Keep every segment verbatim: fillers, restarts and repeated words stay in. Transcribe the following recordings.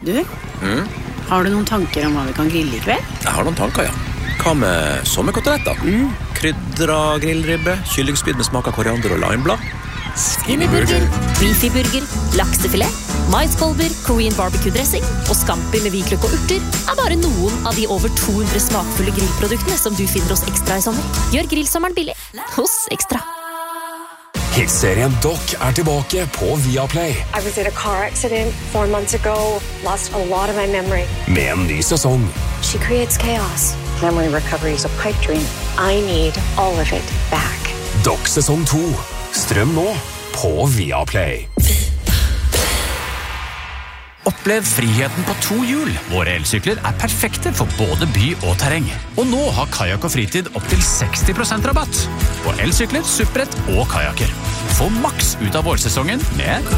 Du, Mm? har du noen tanker om hva vi kan grille I kveld? Jeg har noen tanker, ja. Hva med sommerkoteletter? Mm. Krydra grillribbe, kyllingspyd med smak av koriander og limeblad. Skinnyburger, beefyburger, laksefilet, maiskolber, Korean barbecue-dressing og scampi med hvitløk og urter er bare noen av de over to hundre smakfulle grillproduktene som du finner hos Ekstra I sommer. Gjør grillsommeren billig hos Ekstra. Hitserien Doc er tilbake på Viaplay. I was in a car accident four months ago, lost a lot of my memory. Med en ny sesong. She creates chaos. Memory recovery is a pipe dream. I need all of it back. Doc sesong to. Strøm nå på Viaplay. Opplev friheten på to hjul. Våre elsykler er perfekte for både by og terreng. Og nå har Kajak og Fritid opp til seksti prosent rabatt på elsykler, supprett og kajaker. Få maks ut av vårsesongen med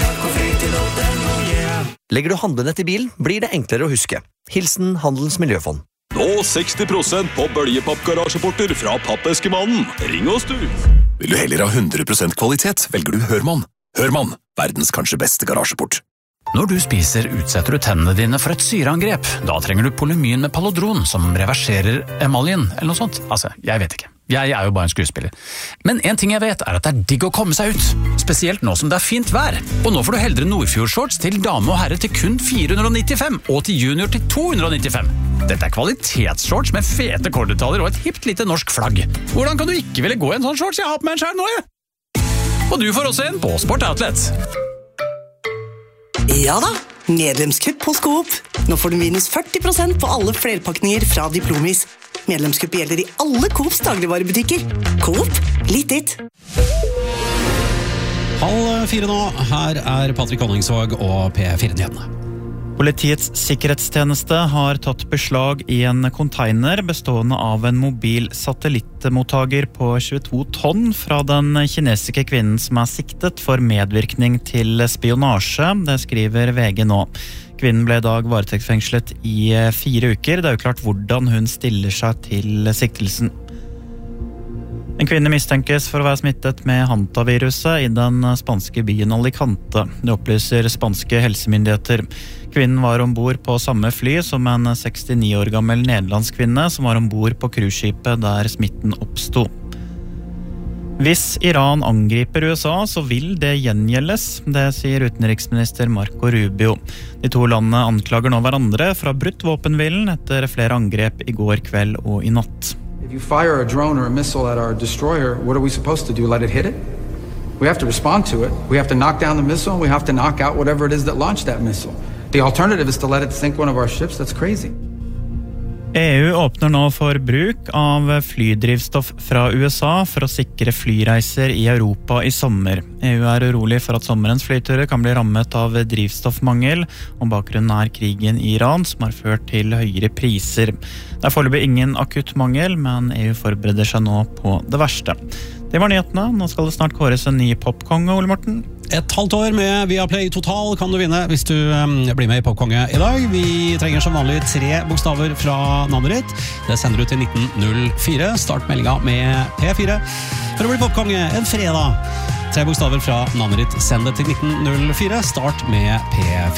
Legger du handlenett I bilen, blir det enklere å huske. Hilsen Handelens Miljøfond. Nå seksti prosent på bølgepapp-garasjeporter fra Pappeskemannen. Ring oss, du! Vil du heller ha hundre prosent kvalitet, velger du Hørmann. Hørmann, verdens kanskje beste garasjeport. Når du spiser, utsetter du tennene dine for et syreangrep. Da trenger du polymyn med palodron, som reverserer emaljen, eller noe sånt. Altså, jeg vet ikke. Jeg er jo bare en skuespiller. Men en ting jeg vet er at det er digg å komme seg ut. Spesielt nå som det er fint vær. Og nå får du heldre Nordfjord-shorts til dame og herre til kun fire hundre nittifem, og til junior til to hundre nittifem. Dette er kvalitetsshorts med fete korddetaljer og et hipt lite norsk flagg. Hvordan kan du ikke ville gå I en sånn shorts? Jeg har på meg en skjær nå, jeg! Og du får også en på Sport Outlet. Ja da, medlemskupp på Coop. Nå får du minus førti prosent på alle flerpakninger fra Diplomis. Medlemskupp gjelder I alle Coops dagligvarebutikker. Coop, litt ditt. Halv fire nå, her er Patrick Honningsvåg og P fire-nyhetene. Politiets sikkerhetstjeneste har tatt beslag I en container bestående av en mobil satellittmottager på tjueto tonn fra den kinesiske kvinnen som er siktet for medvirkning til spionasje, det skriver VG nå. Kvinnen ble I dag varetektsfengslet I fire uker, det er uklart hvordan hun stiller seg til siktelsen. En kvinne mistenkes for å være smittet med hantaviruset I den spanske byen Alicante. Det opplyser spanske helsemyndigheter. Kvinnen var ombord på samme fly som en sekstini år gammel nederlandsk kvinne som var ombord på cruiseskipet der smitten oppstod. Hvis Iran angriper USA, så vil det gjengjeldes, det sier utenriksminister Marco Rubio. De to landene anklager nå hverandre for å ha brutt våpenhvilen etter flere angrep I går kveld og I natt. If you fire a drone or a missile at our destroyer, what are we supposed to do? Let it hit it? We have to respond to it. We have to knock down the missile. We have to knock out whatever it is that launched that missile. The alternative is to let it sink one of our ships. That's crazy. EU åpner nå for bruk av flydrivstoff fra USA for å sikre flyreiser I Europa I sommer. EU er urolig for at sommerens flyturer kan bli rammet av drivstoffmangel, og bakgrunnen er krigen I Iran som har ført til høyere priser. Det er foreløpig ingen akutt mangel, men EU forbereder seg nå på det verste. Det var nyhetene. Nå skal det snart kåres en ny popkonge, Ole Morten. Et halvt år med Viaplay Total kan du vinne hvis du um, blir med I Popkonge I dag. Vi trenger som vanlig tre bokstaver fra navnet ditt. Det sender du til nitten null fire. Start meldinga med P fire. For å bli Popkonge en fredag. Tre bokstaver fra navnet ditt. Send det til nitten null fire. Start med P fire.